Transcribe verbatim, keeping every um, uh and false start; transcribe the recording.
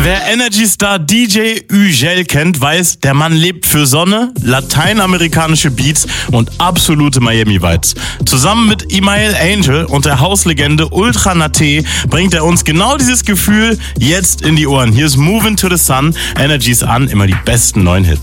Wer Energy Star D J Ügel kennt, weiß, der Mann lebt für Sonne, lateinamerikanische Beats und absolute Miami-Vibes. Zusammen mit Imael Angel und der Hauslegende Ultra Naté bringt er uns genau dieses Gefühl jetzt in die Ohren. Hier ist Movin' to the Sun, Energy's an, immer die besten neuen Hits.